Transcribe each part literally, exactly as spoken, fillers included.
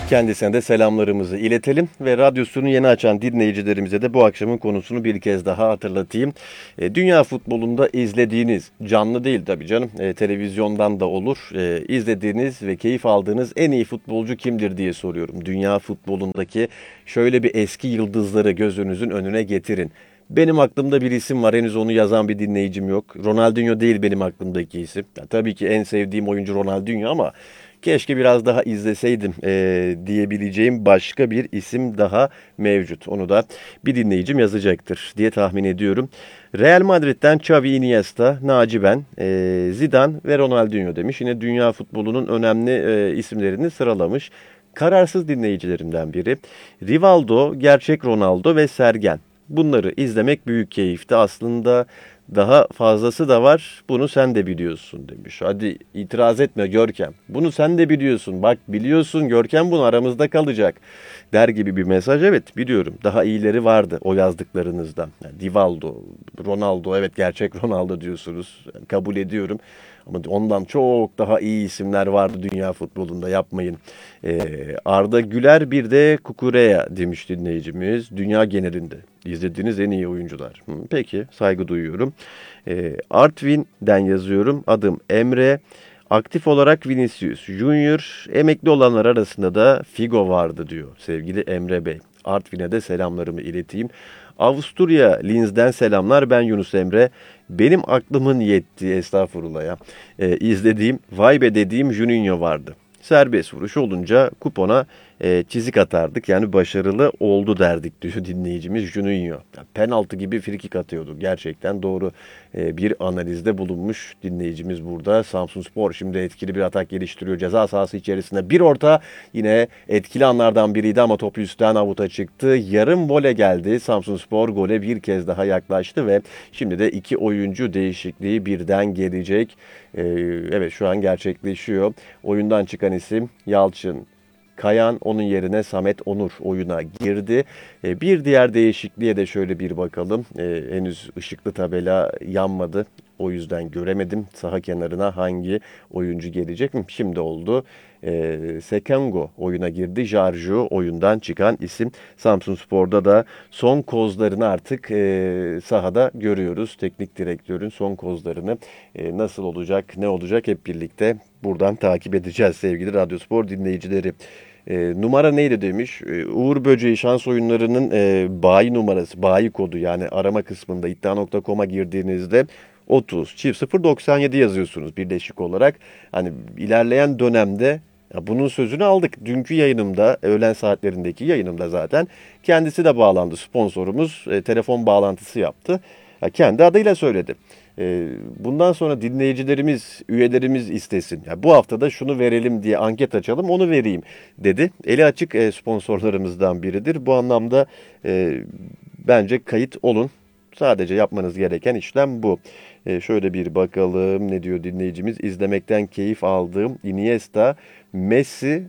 Kendisine de selamlarımızı iletelim ve radyosunu yeni açan dinleyicilerimize de bu akşamın konusunu bir kez daha hatırlatayım. E, dünya futbolunda izlediğiniz, canlı değil tabii canım, e, televizyondan da olur, e, izlediğiniz ve keyif aldığınız en iyi futbolcu kimdir diye soruyorum. Dünya futbolundaki şöyle bir eski yıldızları gözünüzün önüne getirin. Benim aklımda bir isim var. Henüz onu yazan bir dinleyicim yok. Ronaldinho değil benim aklımdaki isim. Ya, tabii ki en sevdiğim oyuncu Ronaldinho ama keşke biraz daha izleseydim e, diyebileceğim başka bir isim daha mevcut. Onu da bir dinleyicim yazacaktır diye tahmin ediyorum. Real Madrid'den Xavi, Iniesta, Naci Ben, e, Zidane ve Ronaldinho demiş. Yine dünya futbolunun önemli e, isimlerini sıralamış. Kararsız dinleyicilerimden biri. Rivaldo, gerçek Ronaldo ve Sergen. Bunları izlemek büyük keyifti. Aslında daha fazlası da var. Bunu sen de biliyorsun demiş. Hadi itiraz etme Görkem. Bunu sen de biliyorsun. Bak biliyorsun Görkem, bunu aramızda kalacak der gibi bir mesaj. Evet biliyorum. Daha iyileri vardı o yazdıklarınızdan. Yani Rivaldo, Ronaldo, evet gerçek Ronaldo diyorsunuz. Yani kabul ediyorum. Ama ondan çok daha iyi isimler vardı dünya futbolunda, yapmayın. Ee, Arda Güler bir de Kukureya demiş dinleyicimiz. Dünya genelinde izlediğiniz en iyi oyuncular. Hı, peki, saygı duyuyorum. Ee, Artvin'den yazıyorum. Adım Emre. Aktif olarak Vinicius Junior, emekli olanlar arasında da Figo vardı diyor sevgili Emre Bey. Artvin'e de selamlarımı ileteyim. Avusturya Linz'den selamlar, ben Yunus Emre. Benim aklımın yettiği, estağfurullah ya, e, izlediğim, vay be dediğim Juninho vardı. Serbest vuruş olunca kupona e, çizik atardık. Yani başarılı oldu derdik diyor dinleyicimiz Juninho. Yani penaltı gibi frikik atıyordu. Gerçekten doğru e, bir analizde bulunmuş dinleyicimiz burada. Samsunspor şimdi etkili bir atak geliştiriyor. Ceza sahası içerisinde bir orta, yine etkili anlardan biriydi ama top üstten avuta çıktı. Yarım vole geldi. Samsunspor gole bir kez daha yaklaştı ve şimdi de iki oyuncu değişikliği birden gelecek. Ee, evet, şu an gerçekleşiyor. Oyundan çıkan isim Yalçın Kayan, onun yerine Samet Onur oyuna girdi. Ee, bir diğer değişikliğe de şöyle bir bakalım. Ee, henüz ışıklı tabela yanmadı. O yüzden göremedim saha kenarına hangi oyuncu gelecek mi? Şimdi oldu. E, Sekengo oyuna girdi. Jarju oyundan çıkan isim. Samsunspor'da da son kozlarını artık e, sahada görüyoruz. Teknik direktörün son kozlarını e, nasıl olacak, ne olacak hep birlikte buradan takip edeceğiz sevgili Radyospor dinleyicileri. E, numara neydi demiş. E, Uğur Böceği şans oyunlarının e, bayi numarası, bayi kodu, yani arama kısmında iddia nokta com'a girdiğinizde otuz çift sıfır doksan yedi yazıyorsunuz birleşik olarak. Hani ilerleyen dönemde ya bunun sözünü aldık. Dünkü yayınımda, öğlen saatlerindeki yayınımda zaten kendisi de bağlandı. Sponsorumuz e, telefon bağlantısı yaptı. Ya kendi adıyla söyledi. E, bundan sonra dinleyicilerimiz, üyelerimiz istesin. Ya bu hafta da şunu verelim diye anket açalım, onu vereyim dedi. Eli açık e, sponsorlarımızdan biridir. Bu anlamda e, bence kayıt olun. Sadece yapmanız gereken işlem bu. E, şöyle bir bakalım ne diyor dinleyicimiz. İzlemekten keyif aldığım Iniesta, Messi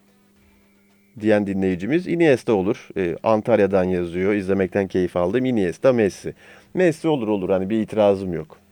diyen dinleyicimiz Iniesta olur. E, Antalya'dan yazıyor. İzlemekten keyif aldığım Iniesta, Messi. Messi olur olur, hani bir itirazım yok.